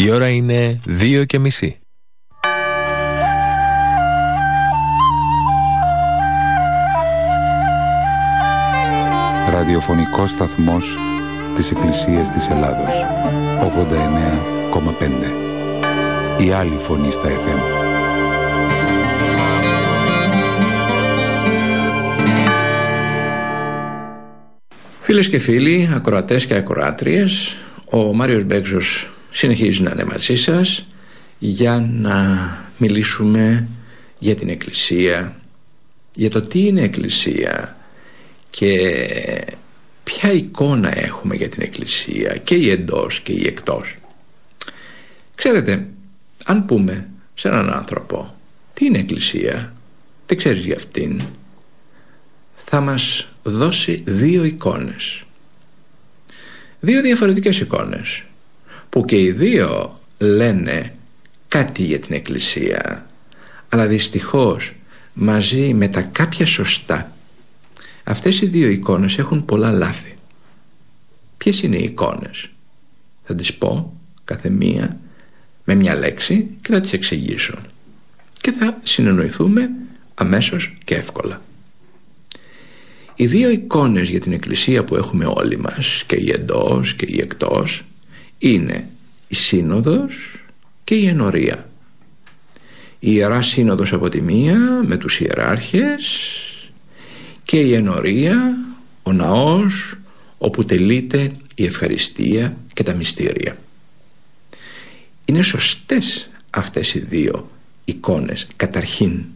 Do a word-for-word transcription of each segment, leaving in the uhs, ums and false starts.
Η ώρα είναι δύο και μισή. Ραδιοφωνικός σταθμός της Εκκλησίας της Ελλάδος, ογδόντα εννέα κόμμα πέντε. Η άλλη φωνή στα εφ εμ. Φίλες και φίλοι, ακροατές και ακροάτριες, ο Μάριος Μπέκζος συνεχίζει να είναι μαζί σας για να μιλήσουμε για την Εκκλησία, για το τι είναι Εκκλησία και ποια εικόνα έχουμε για την Εκκλησία, και η εντός και η εκτός. Ξέρετε, αν πούμε σε έναν άνθρωπο τι είναι Εκκλησία, τι ξέρεις για αυτήν, θα μας δώσει δύο εικόνες, δύο διαφορετικές εικόνες, που και οι δύο λένε κάτι για την Εκκλησία, αλλά δυστυχώς μαζί με τα κάποια σωστά αυτές οι δύο εικόνες έχουν πολλά λάθη. Ποιες είναι οι εικόνες? Θα τις πω κάθε μία με μια λέξη και θα τις εξηγήσω και θα συνεννοηθούμε αμέσως και εύκολα. Οι δύο εικόνες για την Εκκλησία που έχουμε όλοι μας, και η εντός και η εκτός, είναι η Σύνοδος και η Ενορία. Η Ιερά Σύνοδος από τη μία με τους ιεράρχες, και η Ενορία, ο ναός όπου τελείται η ευχαριστία και τα μυστήρια. Είναι σωστές αυτές οι δύο εικόνες? Καταρχήν,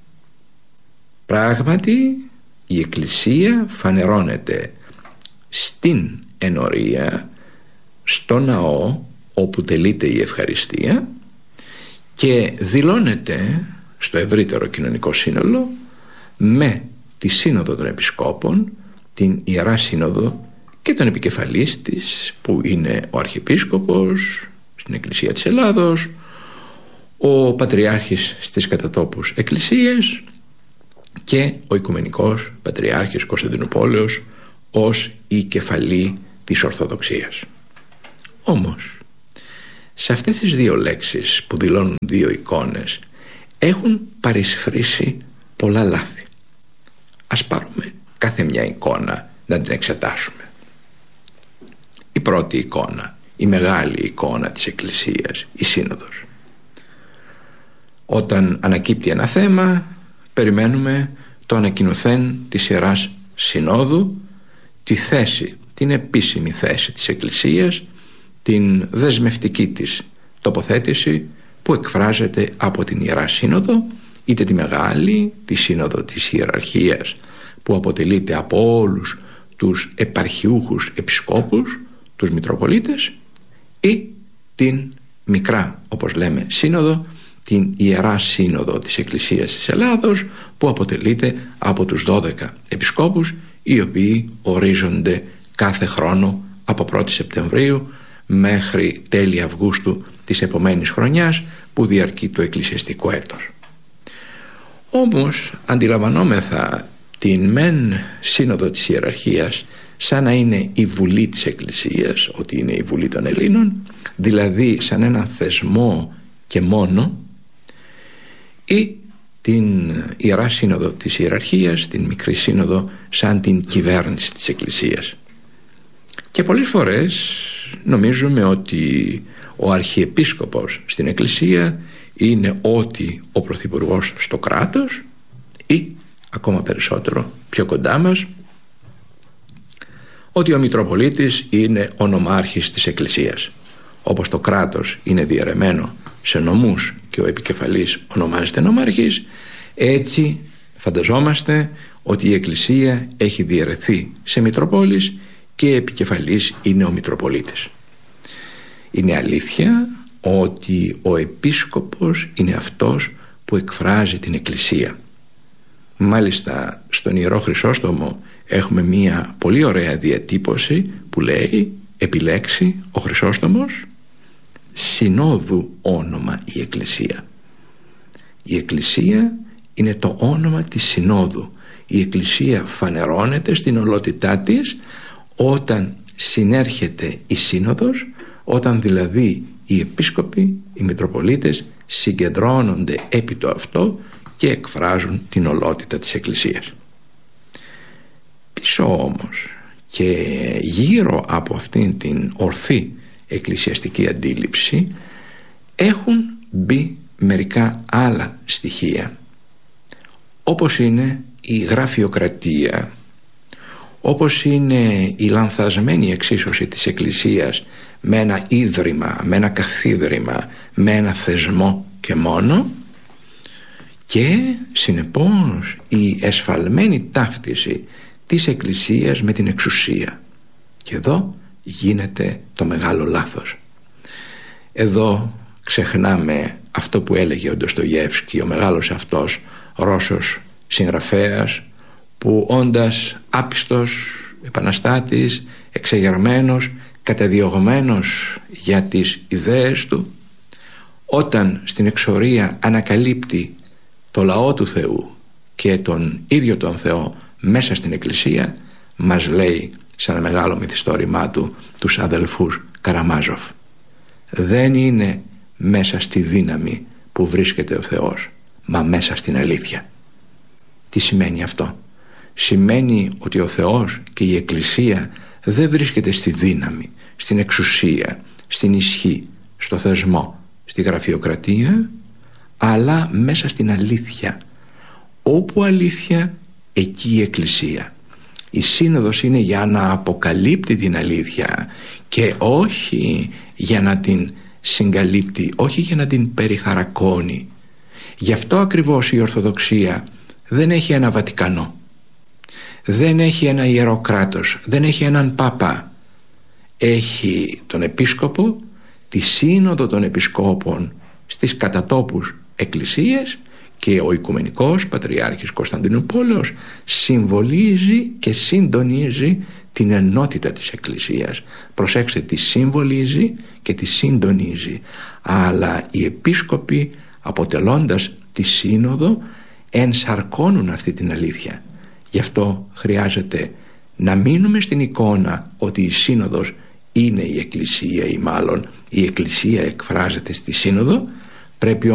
πράγματι η Εκκλησία φανερώνεται στην Ενορία, στο ναό όπου τελείται η ευχαριστία, και δηλώνεται στο ευρύτερο κοινωνικό σύνολο με τη Σύνοδο των Επισκόπων, την Ιερά Σύνοδο και τον επικεφαλής της, που είναι ο Αρχιεπίσκοπος στην Εκκλησία της Ελλάδος, ο Πατριάρχης στις κατατόπους εκκλησίες και ο Οικουμενικός Πατριάρχης Κωνσταντινουπόλεως ως η κεφαλή της Ορθοδοξίας. Όμως, σε αυτές τις δύο λέξεις που δηλώνουν δύο εικόνες έχουν παρισφρήσει πολλά λάθη. Ας πάρουμε κάθε μια εικόνα να την εξετάσουμε. Η πρώτη εικόνα, η μεγάλη εικόνα της Εκκλησίας, η Σύνοδος. Όταν ανακύπτει ένα θέμα, περιμένουμε το ανακοινωθέν της Ιεράς Συνόδου, τη θέση, την επίσημη θέση της Εκκλησίας, την δεσμευτική της τοποθέτηση που εκφράζεται από την Ιερά Σύνοδο, είτε τη μεγάλη, τη Σύνοδο της Ιεραρχίας που αποτελείται από όλους τους επαρχιούχους επισκόπους, τους Μητροπολίτες, ή την μικρά, όπως λέμε, Σύνοδο, την Ιερά Σύνοδο της Εκκλησίας της Ελλάδος, που αποτελείται από τους δώδεκα επισκόπους, οι οποίοι ορίζονται κάθε χρόνο από πρώτη Σεπτεμβρίου μέχρι τέλη Αυγούστου της επομένης χρονιάς που διαρκεί το εκκλησιαστικό έτος. Όμως αντιλαμβανόμεθα την μεν Σύνοδο της Ιεραρχίας σαν να είναι η Βουλή της Εκκλησίας, ότι είναι η Βουλή των Ελλήνων, δηλαδή σαν έναν θεσμό και μόνο, ή την Ιερά Σύνοδο της Ιεραρχίας, την Μικρή Σύνοδο, σαν την κυβέρνηση της Εκκλησίας. Και πολλές φορές νομίζουμε ότι ο Αρχιεπίσκοπος στην Εκκλησία είναι ότι ο Πρωθυπουργός στο κράτος, ή ακόμα περισσότερο πιο κοντά μας, ότι ο Μητροπολίτης είναι ο νομάρχης της Εκκλησίας. Όπως το κράτος είναι διαιρεμένο σε νομούς και ο επικεφαλής ονομάζεται νομάρχης, έτσι φανταζόμαστε ότι η Εκκλησία έχει διαιρεθεί σε Μητροπόλεις και επικεφαλής είναι ο Μητροπολίτης. Είναι αλήθεια ότι ο Επίσκοπος είναι αυτός που εκφράζει την Εκκλησία. Μάλιστα στον Ιερό Χρυσόστομο έχουμε μία πολύ ωραία διατύπωση που λέει, επιλέξει ο Χρυσόστομος, συνόδου όνομα η Εκκλησία. Η Εκκλησία είναι το όνομα της συνόδου. Η Εκκλησία φανερώνεται στην ολότητά της όταν συνέρχεται η Σύνοδος, όταν δηλαδή οι επίσκοποι, οι Μητροπολίτες συγκεντρώνονται επί το αυτό και εκφράζουν την ολότητα της Εκκλησίας. Πίσω όμως και γύρω από αυτήν την ορθή εκκλησιαστική αντίληψη έχουν μπει μερικά άλλα στοιχεία, όπως είναι η γραφειοκρατία, όπως είναι η λανθασμένη εξίσωση της Εκκλησίας με ένα ίδρυμα, με ένα καθίδρυμα, με ένα θεσμό και μόνο, και συνεπώς η εσφαλμένη ταύτιση της Εκκλησίας με την εξουσία. Και εδώ γίνεται το μεγάλο λάθος. Εδώ ξεχνάμε αυτό που έλεγε ο Ντοστογεύσκι, ο μεγάλος αυτός Ρώσος συγγραφέας, που όντας άπιστος, επαναστάτης, εξεγερμένος, καταδιωγμένος για τις ιδέες του, όταν στην εξορία ανακαλύπτει το λαό του Θεού και τον ίδιο τον Θεό μέσα στην Εκκλησία, μας λέει σε ένα μεγάλο μυθιστόρημά του τους αδελφούς Καραμάζοφ: δεν είναι μέσα στη δύναμη που βρίσκεται ο Θεός, μα μέσα στην αλήθεια. Τι σημαίνει αυτό? Σημαίνει ότι ο Θεός και η Εκκλησία δεν βρίσκεται στη δύναμη, στην εξουσία, στην ισχύ, στο θεσμό, στη γραφειοκρατία, αλλά μέσα στην αλήθεια. Όπου αλήθεια, εκεί η Εκκλησία. Η Σύνοδος είναι για να αποκαλύπτει την αλήθεια και όχι για να την συγκαλύπτει, όχι για να την περιχαρακώνει. Γι' αυτό ακριβώς η Ορθοδοξία δεν έχει ένα Βατικανό, δεν έχει ένα ιερό κράτος, δεν έχει έναν Πάπα. Έχει τον Επίσκοπο, τη Σύνοδο των Επισκόπων στις κατατόπους εκκλησίες, και ο Οικουμενικός Πατριάρχης Κωνσταντινούπολεως συμβολίζει και συντονίζει την ενότητα της Εκκλησίας. Προσέξτε, τη συμβολίζει και τη συντονίζει. Αλλά οι επίσκοποι, αποτελώντας τη Σύνοδο, ενσαρκώνουν αυτή την αλήθεια. Γι' αυτό χρειάζεται να μείνουμε στην εικόνα ότι η Σύνοδος είναι η Εκκλησία, ή μάλλον η Εκκλησία εκφράζεται στη Σύνοδο. Πρέπει